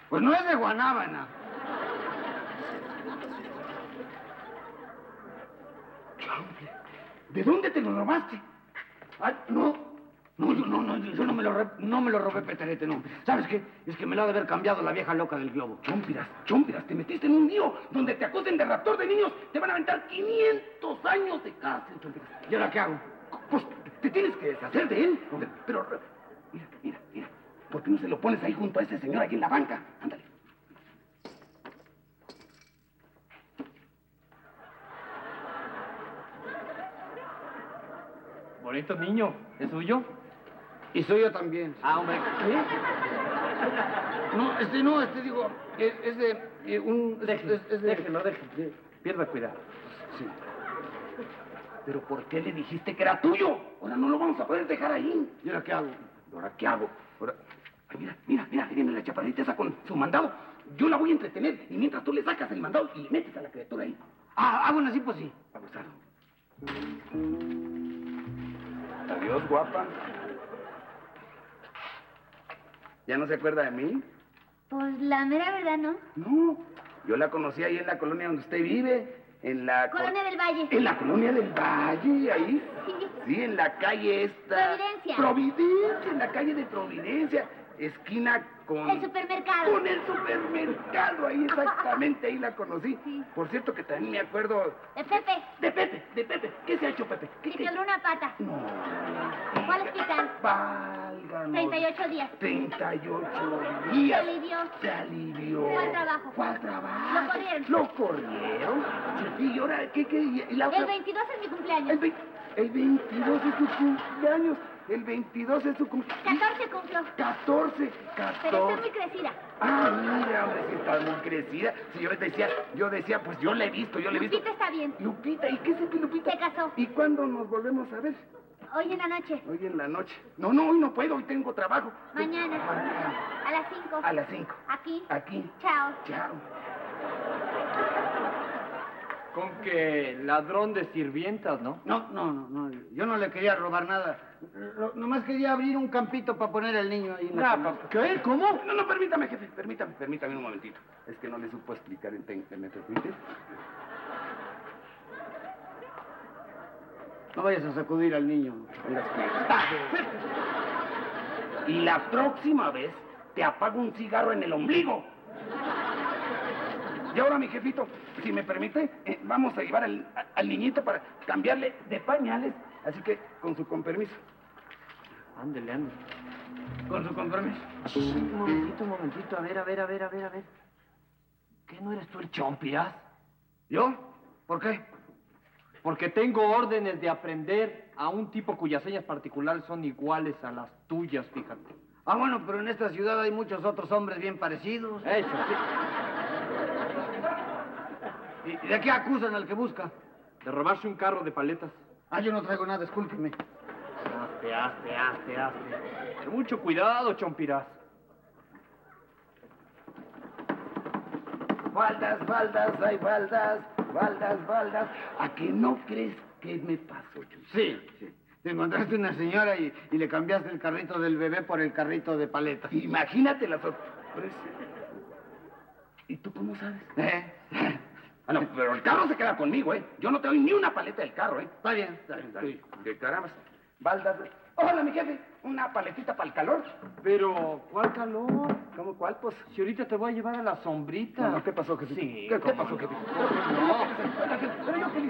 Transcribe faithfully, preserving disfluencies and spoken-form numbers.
Pues no es de Guanábana. Chanfle, ¿de dónde te lo robaste? Ay, no. No, yo no, no, yo no me lo, re- no me lo robé, Peterete, no. ¿Sabes qué? Es que me lo ha de haber cambiado la vieja loca del globo. Chompiras, Chompiras, te metiste en un lío donde te acusen de raptor de niños. Te van a aventar quinientos años de cárcel, Chompiras. ¿Y ahora qué hago? Pues te tienes que deshacer de él. Pero, mira, mira, mira. ¿Por qué no se lo pones ahí junto a ese señor ahí en la banca? Ándale. Bonito niño, ¿es suyo? Y soy yo también. Ah, hombre, ¿qué? No, este no, este digo, es, es de eh, un... Déjelo, es, es de... déjelo, déjelo. Pierda cuidado. Sí. ¿Pero por qué le dijiste que era tuyo? Ahora no lo vamos a poder dejar ahí. ¿Y ahora qué hago? ¿Ahora qué hago? Ahora... Ay, mira, mira, mira, ahí viene la chaparrita esa con su mandado. Yo la voy a entretener y mientras tú le sacas el mandado y le metes a la criatura ahí. Ah, ah bueno, sí, pues sí. Abusado. Adiós, guapa. ¿Ya no se acuerda de mí? Pues la mera verdad, ¿no? No, yo la conocí ahí en la colonia donde usted vive, en la... Colonia del Valle. En la colonia del Valle, ahí. Sí. Sí, en la calle esta... Providencia. Providencia, en la calle de Providencia, esquina con... El supermercado. Con el supermercado, ahí exactamente, ahí la conocí. Sí. Por cierto que también me acuerdo... De Pepe. De Pepe, de Pepe. ¿Qué se ha hecho, Pepe? ¿Qué, Se qué? quebró una pata. No. Fue al hospital. Válganos. treinta y ocho días. treinta y ocho días. Se alivió. Se alivió. Fue al trabajo. Fue al trabajo. Lo corrieron. ¿Lo corrieron? Sí, ¿y ahora qué? qué? ¿Y la otra? El veintidós es mi cumpleaños. El, ve- el veintidós es su cumpleaños. El veintidós es su cumpleaños. catorce cumplió. catorce, Pero está catorce. muy crecida. Ah, mira, hombre, si está muy crecida. Si yo decía, yo decía, pues yo la he visto, yo la he visto. Lupita está bien. Lupita, ¿y qué es que Lupita? Se casó. ¿Y cuándo nos volvemos a ver? Hoy en la noche. Hoy en la noche. No, no, hoy no puedo, hoy tengo trabajo. Mañana. Mañana. A las cinco. A las cinco. Aquí. Aquí. Chao. Chao. Con que ladrón de sirvientas, ¿no? No, no, no, no. Yo no le quería robar nada. Lo- nomás quería abrir un campito para poner al niño ahí en la Ah, cama. pa- ¿qué? ¿Cómo? No, no, permítame, jefe. Permítame, permítame un momentito. Es que no le supo explicar en ten- ¿me permite? No vayas a sacudir al niño. Mira, y la próxima vez te apago un cigarro en el ombligo. Y ahora, mi jefito, si me permite, eh, vamos a llevar al, a- al niñito para cambiarle de pañales. Así que, con su con permiso. Ándele, ándele. Con su con permiso. Un momentito, un momentito. A ver, a ver, a ver, a ver, a ver. ¿Qué no eres tú el Chompiras? ¿Yo? ¿Por qué? Porque tengo órdenes de aprender a un tipo cuyas señas particulares son iguales a las tuyas, fíjate. Ah, bueno, pero en esta ciudad hay muchos otros hombres bien parecidos. Eso, sí. ¿Y de qué acusan al que busca? De robarse un carro de paletas. Ah, yo no traigo nada, discúlpeme. Hazte, hazte, hazte, hazte. Ten mucho cuidado, Chompiras. Faldas, faldas, hay faldas, faldas, faldas. ¿A que no crees que me pasó, Chuy? Sí, sí. Te encontraste una señora y, y le cambiaste el carrito del bebé por el carrito de paletas. Imagínate la sorpresa. ¿Y tú cómo sabes? ¿Eh? Ah, no, pero el carro se queda conmigo, ¿eh? Yo no te doy ni una paleta del carro, ¿eh? Está bien, está bien, está bien. ¿Qué caramba? Baldas. Hola, mi jefe. Una paletita para el calor. Pero, ¿cuál calor? ¿Cómo cuál? Pues... Si ahorita te voy a llevar a la sombrita. No, no, ¿qué pasó, jefe? Sí, ¿Qué, qué ¿cómo pasó, no? jefe? No. Pero yo qué le